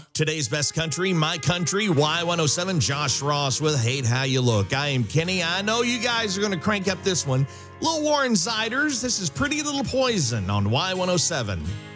Today's best country, my country, Y107, Josh Ross with Hate How You Look. I am Kenny. I know you guys are going to crank up this one. Little Warren Ziders, this is Pretty Little Poison on Y107.